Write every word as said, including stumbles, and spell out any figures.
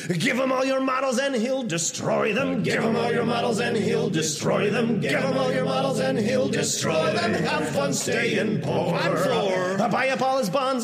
Give him all your models and he'll destroy them. Give him all your models and he'll destroy them. Give him all your models and he'll destroy them. Have fun staying poor. I'm for. Buy up all his bonds